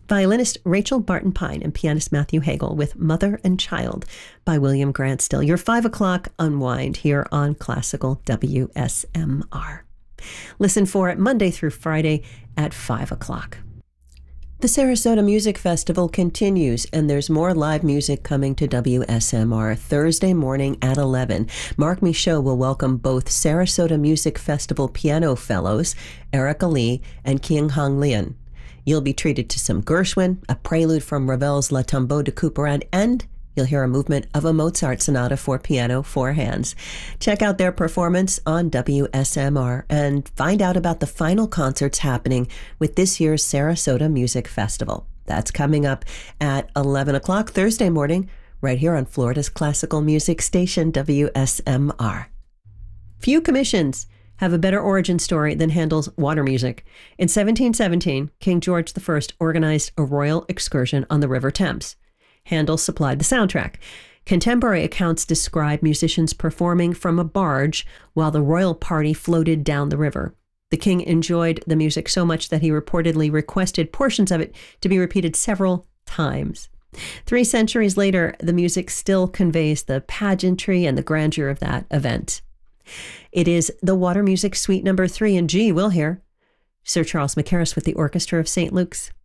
violinist Rachel Barton Pine and pianist Matthew Hagel with Mother and Child by William Grant Still. Your 5 o'clock unwind here on Classical WSMR. Listen for it Monday through Friday at 5 o'clock. The Sarasota Music Festival continues, and there's more live music coming to WSMR Thursday morning at 11. Mark Michaud will welcome both Sarasota Music Festival piano fellows, Erica Lee and King Hong Lian. You'll be treated to some Gershwin, a prelude from Ravel's La Tombeau de Couperin, and you'll hear a movement of a Mozart sonata for piano, 4 hands. Check out their performance on WSMR and find out about the final concerts happening with this year's Sarasota Music Festival. That's coming up at 11 o'clock Thursday morning, right here on Florida's classical music station, WSMR. Few commissions have a better origin story than Handel's water music. In 1717, King George I organized a royal excursion on the River Thames. Handel supplied the soundtrack. Contemporary accounts describe musicians performing from a barge while the royal party floated down the river. The king enjoyed the music so much that he reportedly requested portions of it to be repeated several times. 3 centuries later, the music still conveys the pageantry and the grandeur of that event. It is the Water Music Suite number 3 in G we'll hear. Sir Charles Mackerras with the Orchestra of St. Luke's.